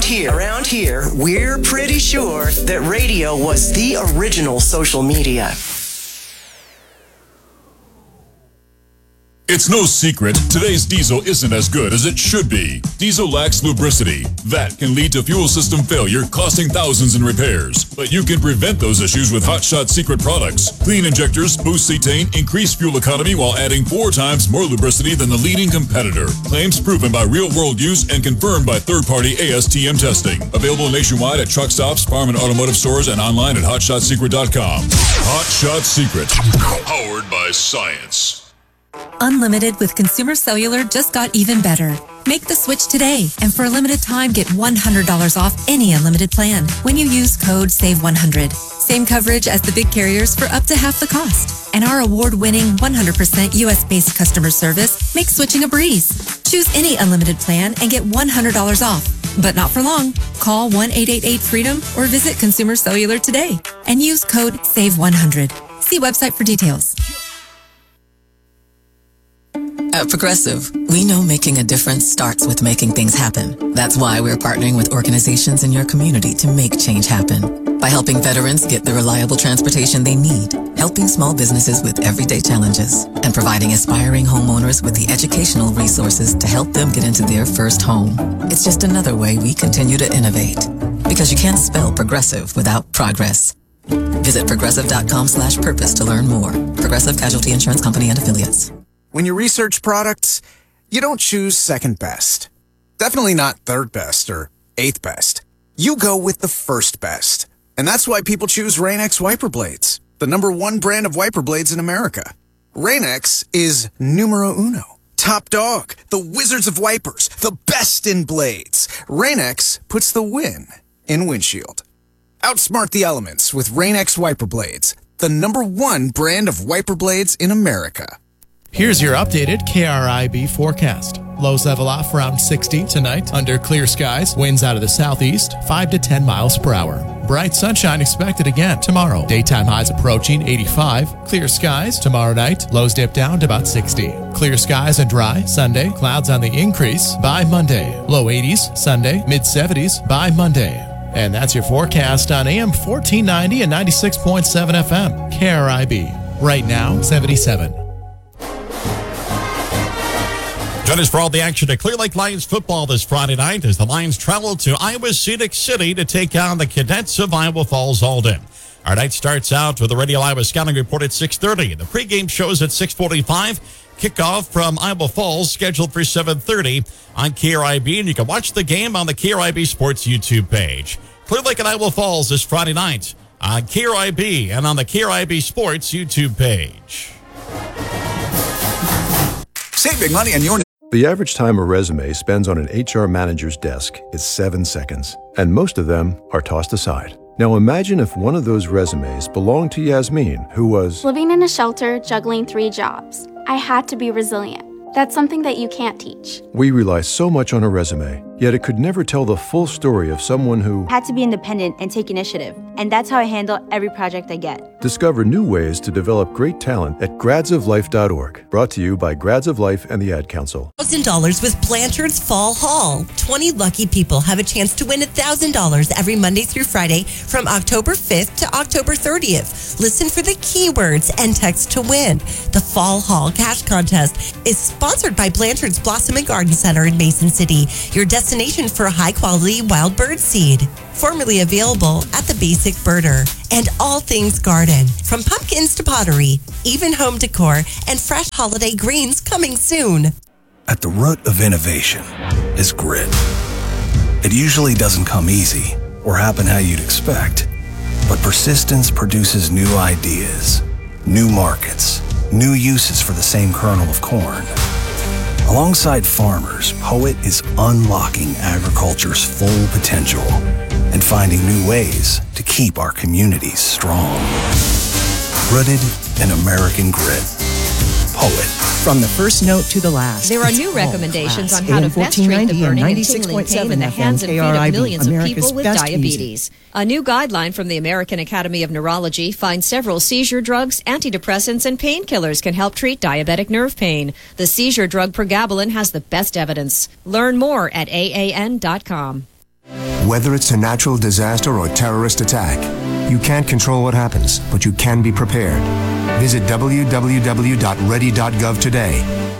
Around here, we're pretty sure that radio was the original social media. It's no secret, today's diesel isn't as good as it should be. Diesel lacks lubricity. That can lead to fuel system failure, costing thousands in repairs. But you can prevent those issues with Hot Shot Secret products. Clean injectors, boost cetane, increase fuel economy while adding 4 times more lubricity than the leading competitor. Claims proven by real-world use and confirmed by third-party ASTM testing. Available nationwide at truck stops, farm and automotive stores, and online at hotshotsecret.com. Hot Shot Secret. Powered by science. Unlimited with Consumer Cellular just got even better. Make the switch today, and for a limited time, get $100 off any unlimited plan when you use code SAVE100. Same coverage as the big carriers for up to half the cost. And our award-winning 100% U.S.-based customer service makes switching a breeze. Choose any unlimited plan and get $100 off. But not for long. Call 1-888-FREEDOM or visit Consumer Cellular today and use code SAVE100. See website for details. At Progressive, we know making a difference starts with making things happen. That's why we're partnering with organizations in your community to make change happen. By helping veterans get the reliable transportation they need, helping small businesses with everyday challenges, and providing aspiring homeowners with the educational resources to help them get into their first home. It's just another way we continue to innovate. Because you can't spell progressive without progress. Visit progressive.com/purpose to learn more. Progressive Casualty Insurance Company and Affiliates. When you research products, you don't choose second best. Definitely not third best or eighth best. You go with the first best. And that's why people choose Rain-X wiper blades, the #1 brand of wiper blades in America. Rain-X is numero uno. Top dog, the wizards of wipers, the best in blades. Rain-X puts the win in windshield. Outsmart the elements with Rain-X wiper blades, the #1 brand of wiper blades in America. Here's your updated KRIB forecast. Lows level off around 60 tonight under clear skies. Winds out of the southeast, 5 to 10 miles per hour. Bright sunshine expected again tomorrow. Daytime highs approaching 85. Clear skies tomorrow night. Lows dip down to about 60. Clear skies and dry Sunday. Clouds on the increase by Monday. Low 80s Sunday. Mid 70s by Monday. And that's your forecast on AM 1490 and 96.7 FM. KRIB. Right now, 77. Join us for all the action at Clear Lake Lions football this Friday night as the Lions travel to Iowa Scenic City to take on the Cadets of Iowa Falls Alden. Our night starts out with the Radio Iowa Scouting Report at 6:30. The pregame shows at 6:45. Kickoff from Iowa Falls scheduled for 7:30 on KRIB, and you can watch the game on the KRIB Sports YouTube page. Clear Lake and Iowa Falls this Friday night on KRIB and on the KRIB Sports YouTube page. Save big money on your... The average time a resume spends on an HR manager's desk is 7 seconds, and most of them are tossed aside. Now imagine if one of those resumes belonged to Yasmin, who was living in a shelter, juggling 3 jobs. I had to be resilient. That's something that you can't teach. We rely so much on a resume, yet it could never tell the full story of someone who had to be independent and take initiative. And that's how I handle every project I get. Discover new ways to develop great talent at gradsoflife.org. Brought to you by Grads of Life and the Ad Council. $1,000 with Blanchard's Fall Haul. 20 lucky people have a chance to win $1,000 every Monday through Friday from October 5th to October 30th. Listen for the keywords and text to win. The Fall Haul Cash Contest is sponsored by Blanchard's Blossom and Garden Center in Mason City, your destination for high-quality wild bird seed. Formerly available at the Basic Birder. And all things garden, from pumpkins to pottery, even home decor, and fresh holiday greens coming soon. At the root of innovation is grit. It usually doesn't come easy or happen how you'd expect, but persistence produces new ideas, new markets, new uses for the same kernel of corn. Alongside farmers, Poet is unlocking agriculture's full potential and finding new ways to keep our communities strong. Rooted in American grit. Poet. From the first note to the last. There are new recommendations on how to best treat the burning and tingling pain in the hands and feet of millions of people with diabetes. A new guideline from the American Academy of Neurology finds several seizure drugs, antidepressants, and painkillers can help treat diabetic nerve pain. The seizure drug pregabalin has the best evidence. Learn more at AAN.com. Whether it's a natural disaster or terrorist attack, you can't control what happens, but you can be prepared. Visit www.ready.gov today